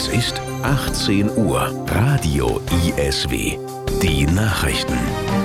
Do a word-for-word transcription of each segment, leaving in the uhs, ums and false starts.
Es ist achtzehn Uhr. Radio I S W. Die Nachrichten.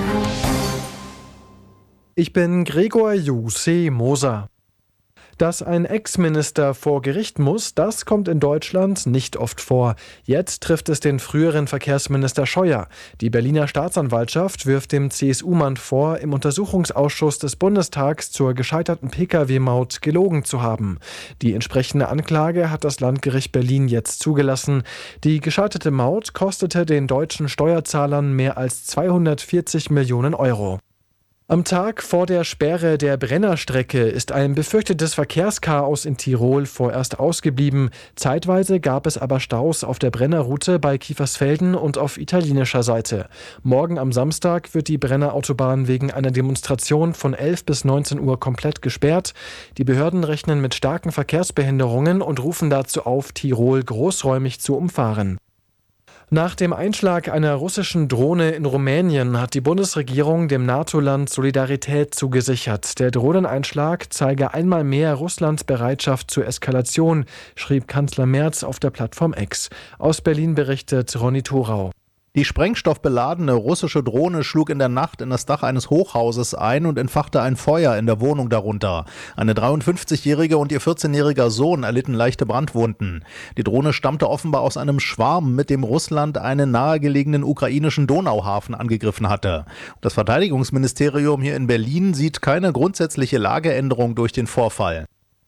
Ich bin Gregor Jussi Moser. Dass ein Ex-Minister vor Gericht muss, das kommt in Deutschland nicht oft vor. Jetzt trifft es den früheren Verkehrsminister Scheuer. Die Berliner Staatsanwaltschaft wirft dem C S U-Mann vor, im Untersuchungsausschuss des Bundestags zur gescheiterten Pkw-Maut gelogen zu haben. Die entsprechende Anklage hat das Landgericht Berlin jetzt zugelassen. Die gescheiterte Maut kostete den deutschen Steuerzahlern mehr als zweihundertvierzig Millionen Euro. Am Tag vor der Sperre der Brennerstrecke ist ein befürchtetes Verkehrschaos in Tirol vorerst ausgeblieben. Zeitweise gab es aber Staus auf der Brennerroute bei Kiefersfelden und auf italienischer Seite. Morgen am Samstag wird die Brennerautobahn wegen einer Demonstration von elf bis neunzehn Uhr komplett gesperrt. Die Behörden rechnen mit starken Verkehrsbehinderungen und rufen dazu auf, Tirol großräumig zu umfahren. Nach dem Einschlag einer russischen Drohne in Rumänien hat die Bundesregierung dem NATO-Land Solidarität zugesichert. Der Drohneneinschlag zeige einmal mehr Russlands Bereitschaft zur Eskalation, schrieb Kanzler Merz auf der Plattform X. Aus Berlin berichtet Ronny Thorau. Die sprengstoffbeladene russische Drohne schlug in der Nacht in das Dach eines Hochhauses ein und entfachte ein Feuer in der Wohnung darunter. Eine dreiundfünfzigjährige und ihr vierzehnjähriger Sohn erlitten leichte Brandwunden. Die Drohne stammte offenbar aus einem Schwarm, mit dem Russland einen nahegelegenen ukrainischen Donauhafen angegriffen hatte. Das Verteidigungsministerium hier in Berlin sieht keine grundsätzliche Lageänderung durch den Vorfall.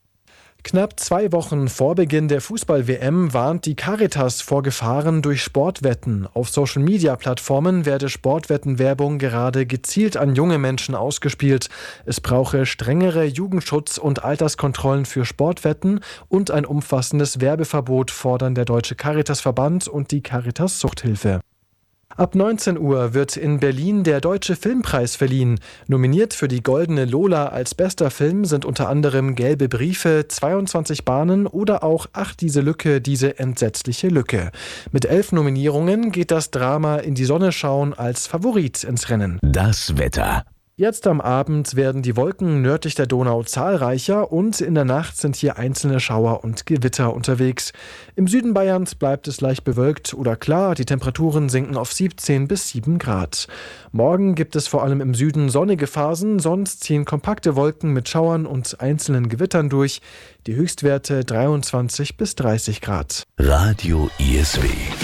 Knapp zwei Wochen vor Beginn der Fußball-W M warnt die Caritas vor Gefahren durch Sportwetten. Auf Social-Media-Plattformen werde Sportwettenwerbung gerade gezielt an junge Menschen ausgespielt. Es brauche strengere Jugendschutz- und Alterskontrollen für Sportwetten und ein umfassendes Werbeverbot, fordern der Deutsche Caritas-Verband und die Caritas-Suchthilfe. Ab neunzehn Uhr wird in Berlin der Deutsche Filmpreis verliehen. Nominiert für die Goldene Lola als bester Film sind unter anderem Gelbe Briefe, zweiundzwanzig Bahnen oder auch Ach, diese Lücke, diese entsetzliche Lücke. Mit elf Nominierungen geht das Drama In die Sonne schauen als Favorit ins Rennen. Das Wetter. Jetzt am Abend werden die Wolken nördlich der Donau zahlreicher und in der Nacht sind hier einzelne Schauer und Gewitter unterwegs. Im Süden Bayerns bleibt es leicht bewölkt oder klar, die Temperaturen sinken auf siebzehn bis sieben Grad. Morgen gibt es vor allem im Süden sonnige Phasen, sonst ziehen kompakte Wolken mit Schauern und einzelnen Gewittern durch. Die Höchstwerte dreiundzwanzig bis dreißig Grad. Radio I S W.